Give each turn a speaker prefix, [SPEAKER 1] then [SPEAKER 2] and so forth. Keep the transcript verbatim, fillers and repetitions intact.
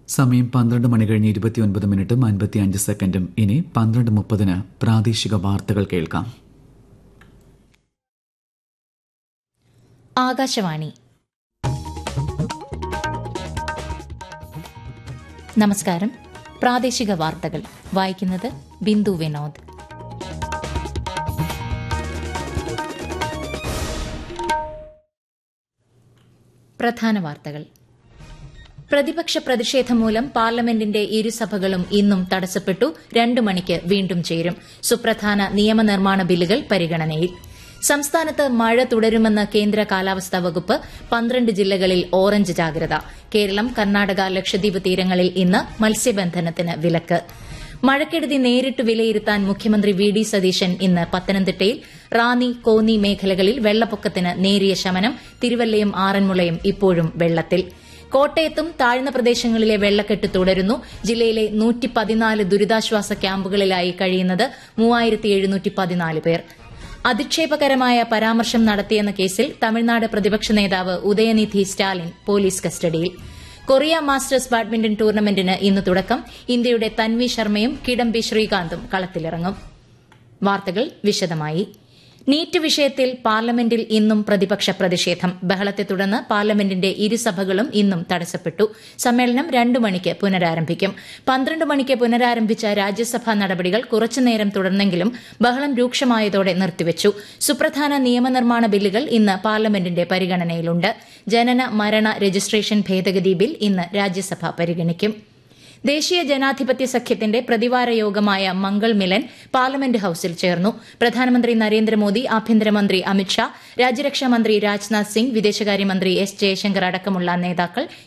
[SPEAKER 1] സമയം പന്ത്രണ്ട് മണി കഴിഞ്ഞ് ഇരുപത്തിയൊൻപത് മിനിറ്റും അൻപത്തിയഞ്ച് സെക്കൻഡും. ഇനി പന്ത്രണ്ട് മുപ്പതിന് പ്രാദേശിക വാർത്തകൾ കേൾക്കാം.
[SPEAKER 2] ആകാശവാണി. നമസ്കാരം. പ്രാദേശിക വാർത്തകൾ വായിക്കുന്നത് ബിന്ദു വിനോദ്. പ്രധാന വാർത്തകൾ. പ്രതിപക്ഷ പ്രതിഷേധം മൂലം പാർലമെന്റിന്റെ ഇരുസഭകളും ഇന്നും തടസ്സപ്പെട്ടു. രണ്ടു മണിക്ക് വീണ്ടും ചേരും. സുപ്രധാന നിയമനിർമ്മാണ ബില്ലുകൾ പരിഗണനയിൽ. സംസ്ഥാനത്ത് മഴ തുടരുമെന്ന് കേന്ദ്ര കാലാവസ്ഥാ വകുപ്പ്. പന്ത്രണ്ട് ജില്ലകളിൽ ഓറഞ്ച് ജാഗ്രത. കേരളം, കർണാടക, ലക്ഷദ്വീപ് തീരങ്ങളിൽ ഇന്ന് മത്സ്യബന്ധനത്തിന് വിലക്ക്. മഴക്കെടുതി നേരിട്ട് വിലയിരുത്താൻ മുഖ്യമന്ത്രി വി ഡി സതീശൻ ഇന്ന് പത്തനംതിട്ടയിൽ. റാന്നി, കോന്നി മേഖലകളിൽ വെള്ളപ്പൊക്കത്തിന് നേരിയ ശമനം. തിരുവല്ലയും ആറന്മുളയും ഇപ്പോഴും വെള്ളത്തിൽ. കോട്ടയത്തും താഴ്ന്ന പ്രദേശങ്ങളിലെ വെള്ളക്കെട്ട് തുടരുന്നു. ജില്ലയിലെ നൂറ്റി പതിനാല് ദുരിതാശ്വാസ ക്യാമ്പുകളിലായി കഴിയുന്നത് മൂവായിരത്തി എഴുന്നൂറ്റി പതിനാല് പേർ. അധിക്ഷേപകരമായ പരാമർശം നടത്തിയെന്ന കേസിൽ തമിഴ്നാട് പ്രതിപക്ഷ നേതാവ് ഉദയനിധി സ്റ്റാലിൻ പോലീസ് കസ്റ്റഡിയിൽ. കൊറിയ മാസ്റ്റേഴ്സ് ബാഡ്മിന്റൺ ടൂർണമെന്റിന് ഇന്ന് തുടക്കം. ഇന്ത്യയുടെ തൻവി ശർമ്മയും കിഡംബി ശ്രീകാന്തും കളത്തിലിറങ്ങും. വാർത്തകൾ വിശദമായി. നീറ്റ് വിഷയത്തിൽ പാർലമെന്റിൽ ഇന്നും പ്രതിപക്ഷ പ്രതിഷേധം. ബഹളത്തെ തുടർന്ന് പാർലമെന്റിന്റെ ഇരുസഭകളും ഇന്നും തടസ്സപ്പെട്ടു. സമ്മേളനം രണ്ടു മണിക്ക് പുനരാരംഭിക്കും. പന്ത്രണ്ട് മണിക്ക് പുനരാരംഭിച്ച രാജ്യസഭാ നടപടികൾ കുറച്ചുനേരം തുടർന്നെങ്കിലും ബഹളം രൂക്ഷമായതോടെ നിർത്തിവച്ചു. സുപ്രധാന നിയമനിർമ്മാണ ബില്ലുകൾ ഇന്ന് പാർലമെന്റിന്റെ പരിഗണനയിലുണ്ട്. ജനന മരണ രജിസ്ട്രേഷൻ ഭേദഗതി ബിൽ ഇന്ന് രാജ്യസഭ പരിഗണിക്കും. ദേശീയ ജനാധിപത്യ സഖ്യത്തിന്റെ പ്രതിവാര യോഗമായ മംഗൾ മിലൻ പാർലമെന്റ് ഹൌസിൽ ചേർന്നു. പ്രധാനമന്ത്രി നരേന്ദ്രമോദി, ആഭ്യന്തരമന്ത്രി അമിത്ഷാ, രാജ്യരക്ഷാമന്ത്രി രാജ്നാഥ് സിംഗ്, വിദേശകാര്യമന്ത്രി എസ് ജയശങ്കർ അടക്കമുള്ള നേതാക്കൾ